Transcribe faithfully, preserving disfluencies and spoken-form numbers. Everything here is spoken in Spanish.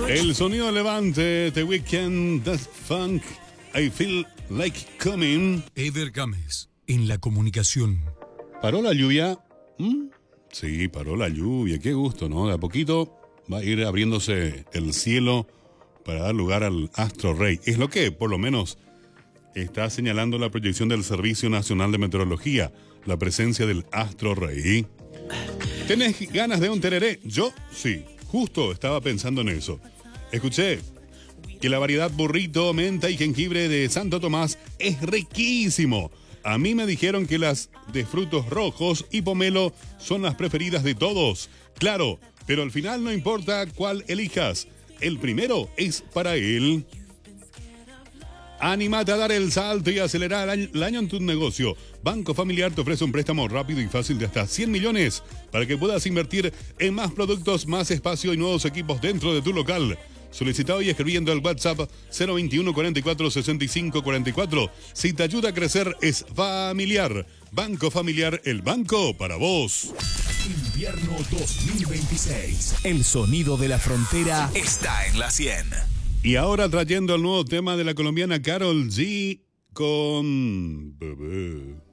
El sonido levante, The Weeknd, Daft Funk, I Feel Like Coming. Eder Gámez, en la comunicación. ¿Paró la lluvia? ¿Mm? Sí, paró la lluvia, qué gusto, ¿no? De a poquito va a ir abriéndose el cielo para dar lugar al Astro Rey. Es lo que, por lo menos, está señalando la proyección del Servicio Nacional de Meteorología, la presencia del Astro Rey. ¿Tenés ganas de un tereré? Yo, sí, justo estaba pensando en eso. Escuché que la variedad burrito, menta y jengibre de Santo Tomás es riquísimo. A mí me dijeron que las de frutos rojos y pomelo son las preferidas de todos. Claro, pero al final no importa cuál elijas. El primero es para él. Anímate a dar el salto y acelerar el año, el año en tu negocio. Banco Familiar te ofrece un préstamo rápido y fácil de hasta cien millones para que puedas invertir en más productos, más espacio y nuevos equipos dentro de tu local. Solicita hoy escribiendo al WhatsApp cero veintiuno cuarenta y cuatro sesenta y cinco cuarenta y cuatro. Si te ayuda a crecer, es Familiar. Banco Familiar, el banco para vos. Invierno dos mil veintiséis. El sonido de la frontera está en la cien. Y ahora trayendo el nuevo tema de la colombiana Karol G con Bebé.